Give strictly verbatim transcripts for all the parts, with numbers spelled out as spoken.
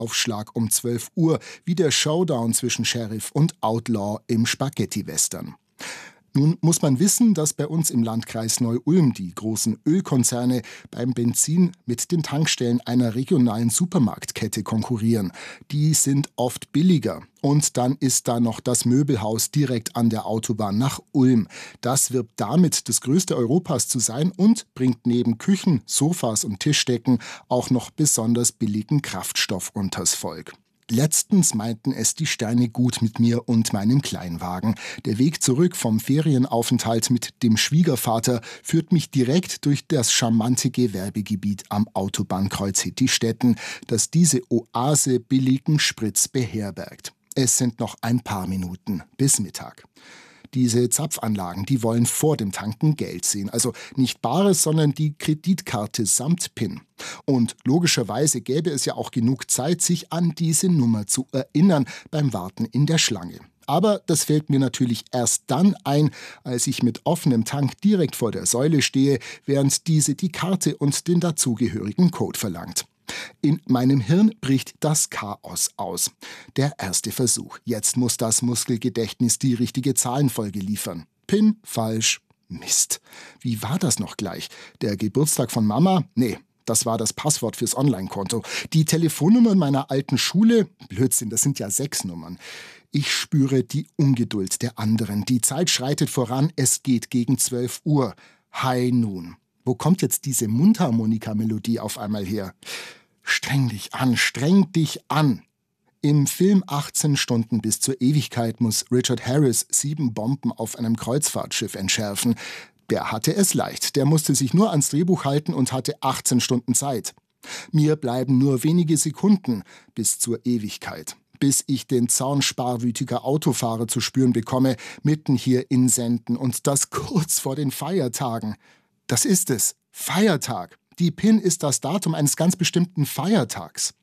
auf Schlag um zwölf Uhr, wie der Showdown zwischen Sheriff und Outlaw im Spaghetti-Western. Nun muss man wissen, dass bei uns im Landkreis Neu-Ulm die großen Ölkonzerne beim Benzin mit den Tankstellen einer regionalen Supermarktkette konkurrieren. Die sind oft billiger. Und dann ist da noch das Möbelhaus direkt an der Autobahn nach Ulm. Das wirbt damit, das größte Europas zu sein und bringt neben Küchen, Sofas und Tischdecken auch noch besonders billigen Kraftstoff unters Volk. Letztens meinten es die Sterne gut mit mir und meinem Kleinwagen. Der Weg zurück vom Ferienaufenthalt mit dem Schwiegervater führt mich direkt durch das charmante Gewerbegebiet am Autobahnkreuz Hitti-Stetten, das diese Oase billigen Spritz beherbergt. Es sind noch ein paar Minuten bis Mittag. Diese Zapfanlagen, die wollen vor dem Tanken Geld sehen. Also nicht Bares, sondern die Kreditkarte samt PIN. Und logischerweise gäbe es ja auch genug Zeit, sich an diese Nummer zu erinnern beim Warten in der Schlange. Aber das fällt mir natürlich erst dann ein, als ich mit offenem Tank direkt vor der Säule stehe, während diese die Karte und den dazugehörigen Code verlangt. In meinem Hirn bricht das Chaos aus. Der erste Versuch. Jetzt muss das Muskelgedächtnis die richtige Zahlenfolge liefern. PIN falsch. Mist. Wie war das noch gleich? Der Geburtstag von Mama? Nee, das war das Passwort fürs Online-Konto. Die Telefonnummern meiner alten Schule? Blödsinn, das sind ja sechs Nummern. Ich spüre die Ungeduld der anderen. Die Zeit schreitet voran, es geht gegen zwölf Uhr. Hi nun. Wo kommt jetzt diese Mundharmonika-Melodie auf einmal her? Streng dich an, streng dich an. Im Film achtzehn Stunden bis zur Ewigkeit muss Richard Harris sieben Bomben auf einem Kreuzfahrtschiff entschärfen. Der hatte es leicht. Der musste sich nur ans Drehbuch halten und hatte achtzehn Stunden Zeit. Mir bleiben nur wenige Sekunden bis zur Ewigkeit, bis ich den Zorn sparwütiger Autofahrer zu spüren bekomme, mitten hier in Senden und das kurz vor den Feiertagen. Das ist es. Feiertag. Die PIN ist das Datum eines ganz bestimmten Feiertags.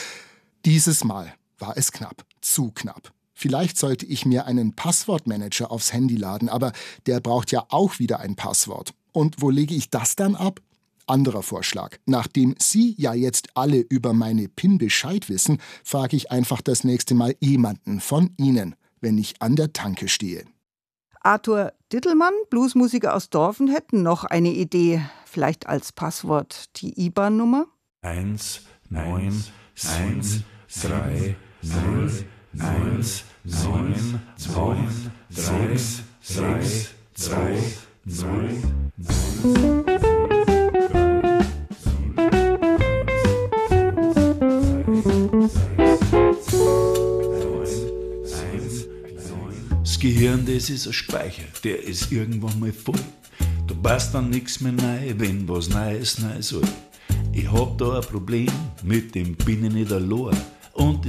Dieses Mal war es knapp, zu knapp. Vielleicht sollte ich mir einen Passwortmanager aufs Handy laden, aber der braucht ja auch wieder ein Passwort. Und wo lege ich das dann ab? Anderer Vorschlag. Nachdem Sie ja jetzt alle über meine PIN Bescheid wissen, frage ich einfach das nächste Mal jemanden von Ihnen, wenn ich an der Tanke stehe. Arthur Dittelmann, Bluesmusiker aus Dorfen, hätten noch eine Idee. Vielleicht als Passwort die I B A N-Nummer? eins, neun, eins, drei, null, eins, neun, zwei, sechs, sechs, zwei, null, null. Das Gehirn, das ist ein Speicher, der ist irgendwann mal voll. Da passt dann nichts mehr rein, wenn was Neues rein soll. Ich hab da ein Problem, mit dem bin ich nicht allein. Und